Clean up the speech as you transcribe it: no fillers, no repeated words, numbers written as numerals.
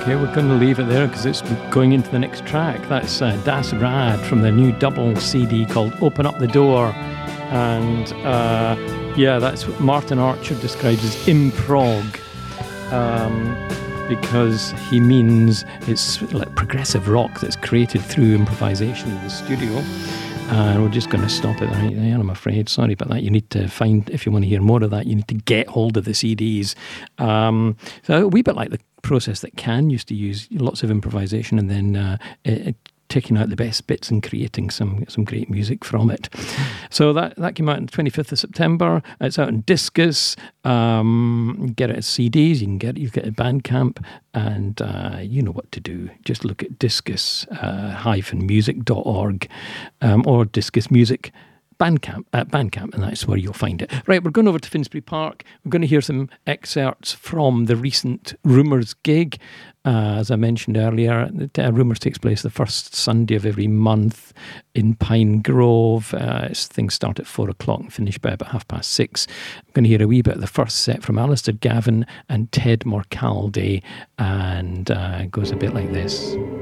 Okay, we're going to leave it there because it's going into the next track. That's Das Rad from their new double CD called Open Up the Door. And yeah, that's what Martin Archer describes as improg, because he means it's like progressive rock that's created through improvisation in the studio. And we're just going to stop it right there, I'm afraid. Sorry about that. You need to find, if you want to hear more of that, you need to get hold of the CDs. So a wee bit like the process that Can used to use, lots of improvisation and then taking out the best bits and creating some great music from it. So that came out on the 25th of September. It's out in Discus. Get it as CDs. You get it at Bandcamp, and you know what to do. Just look at discus-music.org or Discus Music Bandcamp, and that's where you'll find it. Right, we're going over to Finsbury Park. We're going to hear some excerpts from the recent Rumours gig. As I mentioned earlier, Rumours takes place the first Sunday of every month in Pine Grove. Things start at 4 o'clock and finish by about 6:30. I'm going to hear a wee bit of the first set from Alistair Gavin and Ted Morcalde, and it goes a bit like this.